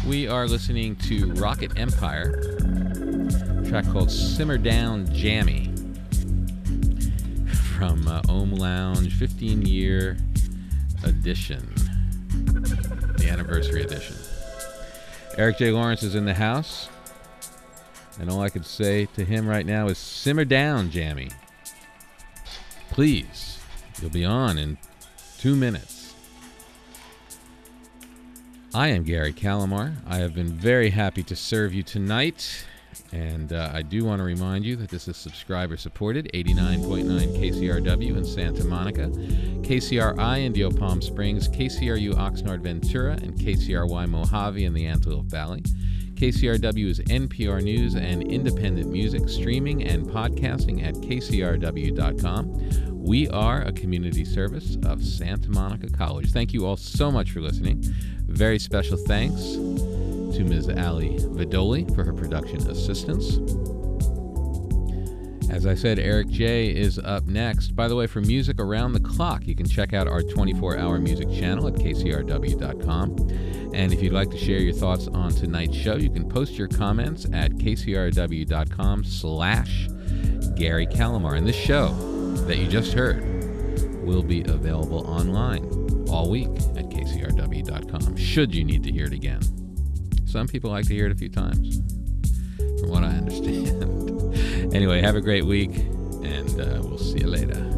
We are listening to Rocket Empire, a track called Simmer Down Jammy from Ohm Lounge 15-year edition, the anniversary edition. Eric J. Lawrence is in the house, and all I could say to him right now is simmer down, Jammy. Please, you'll be on in 2 minutes. I am Gary Calamar. I have been very happy to serve you tonight, and I do want to remind you that this is subscriber supported, 89.9 KCRW in Santa Monica, KCRI in Deal Palm Springs, KCRU Oxnard Ventura, and KCRY Mojave in the Antelope Valley. KCRW is NPR News and independent music, streaming and podcasting at kcrw.com. We are a community service of Santa Monica College. Thank you all so much for listening. Very special thanks to Ms. Ali Vidoli for her production assistance. As I said, Eric J. is up next. By the way, for music around the clock, you can check out our 24-hour music channel at kcrw.com. And if you'd like to share your thoughts on tonight's show, you can post your comments at kcrw.com/Gary Calamar. And this show that you just heard will be available online all week at kcrw.com, should you need to hear it again. Some people like to hear it a few times, from what I understand. Anyway, have a great week, and we'll see you later.